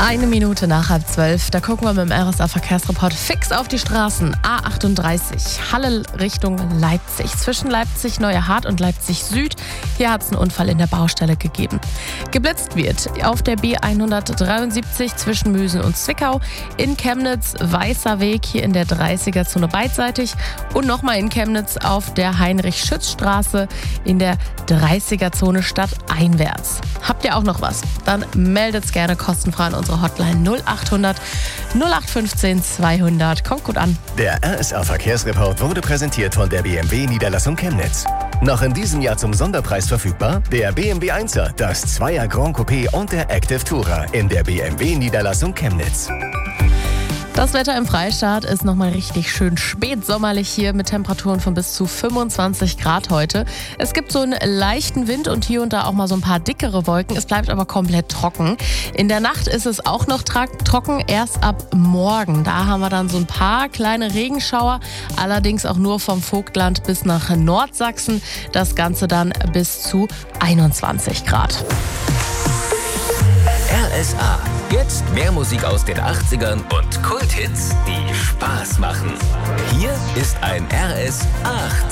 Eine Minute nach 11:30, da gucken wir mit dem RSA-Verkehrsreport fix auf die Straßen. A38, Halle Richtung Leipzig. Zwischen Leipzig Neuerhard und Leipzig Süd. Hier hat es einen Unfall in der Baustelle gegeben. Geblitzt wird auf der B173 zwischen Müsen und Zwickau. In Chemnitz Weißer Weg, hier in der 30er-Zone beidseitig. Und nochmal in Chemnitz auf der Heinrich-Schütz-Straße in der 30er-Zone stadteinwärts. Habt ihr auch noch was? Dann meldet's gerne kostenfrei an unsere Hotline 0800 0815 200. Kommt gut an. Der RSA-Verkehrsreport wurde präsentiert von der BMW Niederlassung Chemnitz. Noch in diesem Jahr zum Sonderpreis verfügbar der BMW 1er, das 2er Grand Coupé und der Active Tourer in der BMW Niederlassung Chemnitz. Das Wetter im Freistaat ist nochmal richtig schön spätsommerlich hier mit Temperaturen von bis zu 25 Grad heute. Es gibt so einen leichten Wind und hier und da auch mal so ein paar dickere Wolken. Es bleibt aber komplett trocken. In der Nacht ist es auch noch trocken, erst ab morgen. Da haben wir dann so ein paar kleine Regenschauer, allerdings auch nur vom Vogtland bis nach Nordsachsen. Das Ganze dann bis zu 21 Grad. RSA. Jetzt mehr Musik aus den 80ern und Kulthits, die Spaß machen. Hier ist ein RS 8.